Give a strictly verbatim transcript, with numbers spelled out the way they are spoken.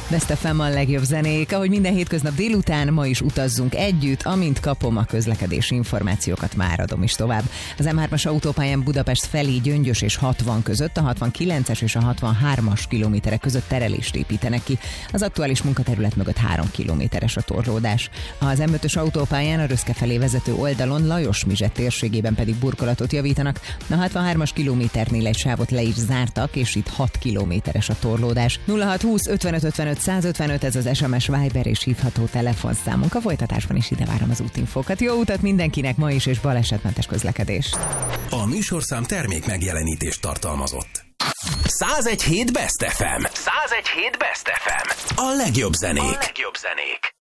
Best ef em a legjobb zenék, ahogy minden hétköznap délután, ma is utazzunk együtt, amint kapom a közlekedési információkat, már adom is tovább. Az em hármas autópályán Budapest felé Gyöngyös és hatvan között, a hatvankilences és a hatvanhármas kilométerek között terelést építenek ki. Az aktuális munkaterület mögött három kilométeres a torlódás. Az em ötös autópályán a Röszke felé vezető oldalon, Lajos-Mizsett térségében pedig burkolatot javítanak. A hatvanhármas kilométernél egy sávot le is zártak, és itt hat kilométeres a torlódás. nulla hat húsz ötvenöt ötvenöt százötvenöt, ez az es em es, Viber és hívható telefonszámunk. A folytatásban is ide várom az útinfókat. Jó utat mindenkinek ma is, és balesetmentes közlekedést. A műsorszám termék megjelenítést tartalmazott. százegy hét Best ef em. százegy hét Best ef em. A legjobb zenék. A legjobb zenék.